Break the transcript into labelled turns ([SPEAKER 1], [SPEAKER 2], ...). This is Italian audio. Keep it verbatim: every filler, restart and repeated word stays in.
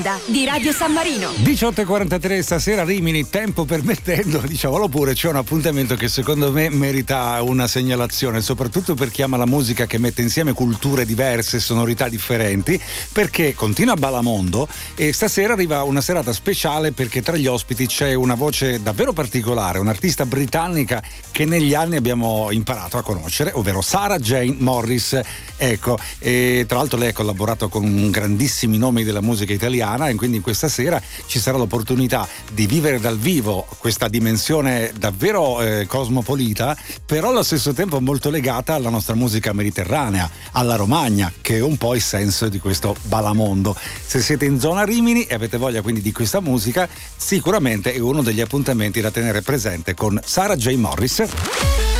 [SPEAKER 1] Di Radio San Marino.
[SPEAKER 2] diciotto e quarantatré stasera a Rimini, tempo permettendo, diciamolo pure, c'è un appuntamento che secondo me merita una segnalazione, soprattutto per chi ama la musica che mette insieme culture diverse, sonorità differenti, perché continua Balamondo e stasera arriva una serata speciale perché tra gli ospiti c'è una voce davvero particolare, un'artista britannica che negli anni abbiamo imparato a conoscere, ovvero Sarah Jane Morris. Ecco, e tra l'altro lei ha collaborato con grandissimi nomi della musica italiana e quindi questa sera ci sarà l'opportunità di vivere dal vivo questa dimensione davvero eh, cosmopolita, però allo stesso tempo molto legata alla nostra musica mediterranea, alla Romagna, che è un po' il senso di questo Balamondo. Se siete in zona Rimini e avete voglia quindi di questa musica, sicuramente è uno degli appuntamenti da tenere presente con Sarah Jane Morris.